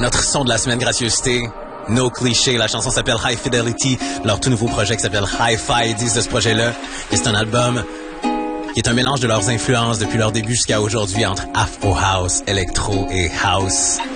Notre son de la semaine, gracieuseté, No Cliché. La chanson s'appelle High Fidelity. Leur tout nouveau projet qui s'appelle Hi-Fi. Ils disent de ce projet-là que c'est un album qui est un mélange de leurs influences depuis leur début jusqu'à aujourd'hui entre Afro House, Electro et House.